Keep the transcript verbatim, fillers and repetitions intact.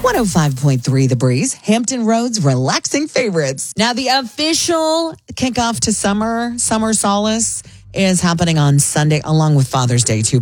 one oh five point three The Breeze, Hampton Roads relaxing favorites. Now, the official kickoff to summer, Summer Solace, is happening on Sunday, along with Father's Day, too.